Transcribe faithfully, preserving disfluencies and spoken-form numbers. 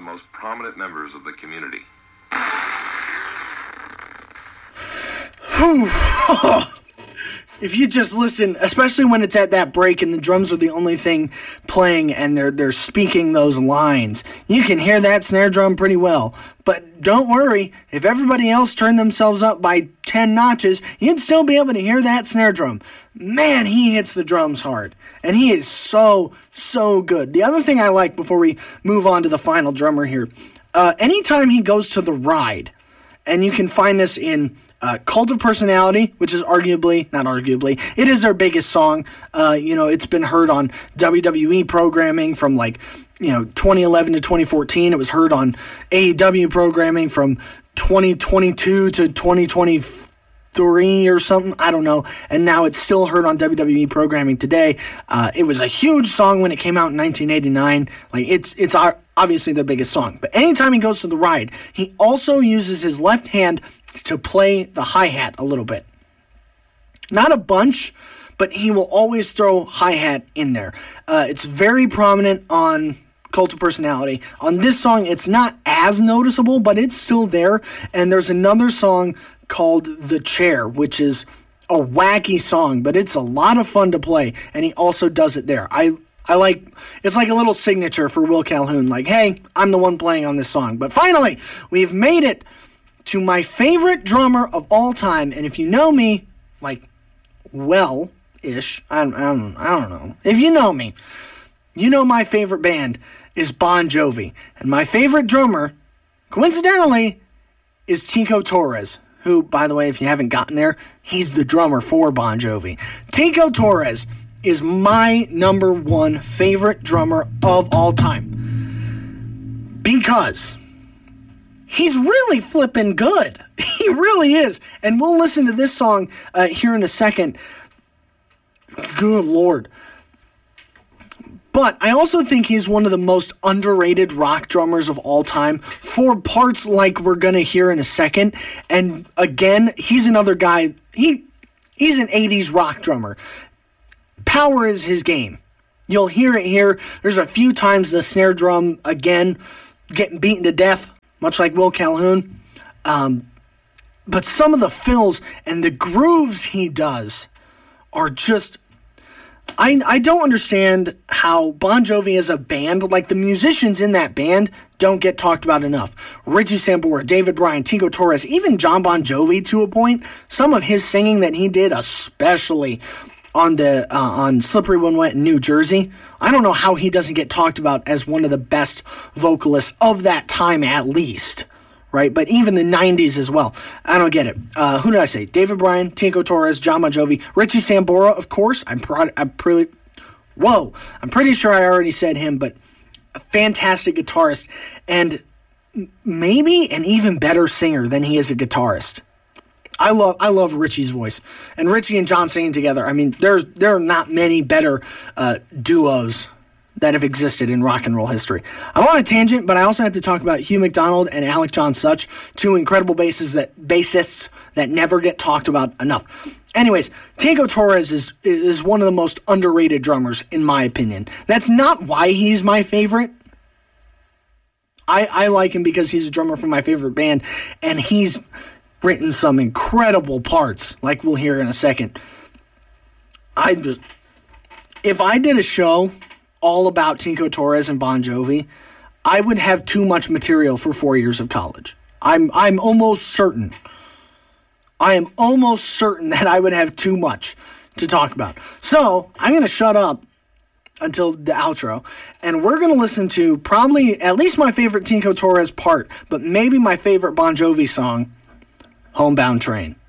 most prominent members of the community. Whew. If you just listen, especially when it's at that break and the drums are the only thing playing and they're they're speaking those lines, you can hear that snare drum pretty well. But don't worry, if everybody else turned themselves up by ten notches, you'd still be able to hear that snare drum. Man, he hits the drums hard. And he is so, so good. The other thing I like before we move on to the final drummer here, uh, anytime he goes to the ride, and you can find this in Uh, Cult of Personality, which is arguably, not arguably, it is their biggest song. Uh, you know, it's been heard on W W E programming from like, you know, twenty eleven to twenty fourteen. It was heard on A E W programming from twenty twenty-two to twenty twenty-three or something. I don't know. And now it's still heard on W W E programming today. Uh, it was a huge song when it came out in nineteen eighty-nine. Like, it's, it's our, obviously their biggest song. But anytime he goes to the ride, he also uses his left hand to play the hi-hat a little bit. Not a bunch, but he will always throw hi-hat in there. Uh, it's very prominent on Cult of Personality. On this song, it's not as noticeable, but it's still there. And there's another song called The Chair, which is a wacky song, but it's a lot of fun to play, and he also does it there. I I like, it's like a little signature for Will Calhoun, like, hey, I'm the one playing on this song. But finally, we've made it to my favorite drummer of all time, and if you know me, like, well-ish, I don't, I don't, I don't know. If you know me, you know my favorite band is Bon Jovi, and my favorite drummer, coincidentally, is Tico Torres, who, by the way, if you haven't gotten there, he's the drummer for Bon Jovi. Tico Torres is my number one favorite drummer of all time, because he's really flipping good. He really is. And we'll listen to this song uh, here in a second. Good Lord. But I also think he's one of the most underrated rock drummers of all time for parts like we're going to hear in a second. And again, he's another guy. He He's an eighties rock drummer. Power is his game. You'll hear it here. There's a few times the snare drum, again, getting beaten to death, much like Will Calhoun. Um, but some of the fills and the grooves he does are just... I, I don't understand how Bon Jovi as a band, like the musicians in that band, don't get talked about enough. Richie Sambora, David Bryan, Tico Torres, even John Bon Jovi to a point. Some of his singing that he did, especially on the uh, on Slippery When Wet in New Jersey, I don't know how he doesn't get talked about as one of the best vocalists of that time at least. Right, but even the nineties as well. I don't get it. Uh, who did I say? David Bryan, Tico Torres, John Bon Jovi, Richie Sambora, of course. I'm, pro- I'm pretty... Whoa. I'm pretty sure I already said him, but a fantastic guitarist. And maybe an even better singer than he is a guitarist. I love I love Richie's voice. And Richie and John singing together, I mean, there's, there are not many better uh, duos that have existed in rock and roll history. I'm on a tangent, but I also have to talk about Hugh McDonald and Alec John Such, two incredible bassists that bassists that never get talked about enough. Anyways, Tico Torres is is one of the most underrated drummers, in my opinion. That's not why he's my favorite. I, I like him because he's a drummer for my favorite band, and he's written some incredible parts, like we'll hear in a second. I just, if I did a show all about Tico Torres and Bon Jovi, I would have too much material for four years of college. I'm I'm almost certain. I am almost certain that I would have too much to talk about. So I'm going to shut up until the outro, and we're going to listen to probably at least my favorite Tico Torres part, but maybe my favorite Bon Jovi song, Homebound Train.